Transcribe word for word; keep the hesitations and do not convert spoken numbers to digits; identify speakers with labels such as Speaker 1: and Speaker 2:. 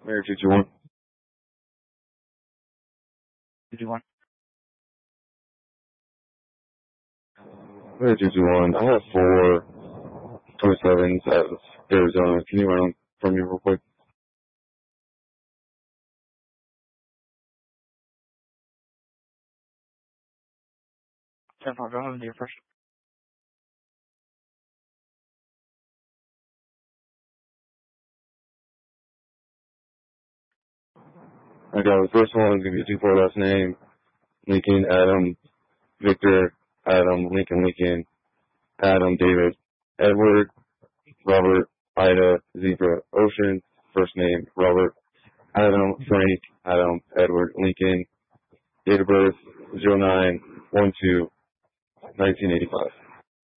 Speaker 1: Mayor two two one.
Speaker 2: two two one.
Speaker 1: Mayor two two one. I have four twenty-sevens out of Arizona. Can you run them from me real quick?
Speaker 2: ten four, go ahead and do your first.
Speaker 1: I got the first one is going to be a two four last name. Lincoln, Adam, Victor, Adam, Lincoln, Lincoln, Adam, David, Edward, Robert, Ida, Zebra, Ocean, first name, Robert, Adam, Frank, Adam, Edward, Lincoln, date of birth, zero nine one two nineteen eighty-five.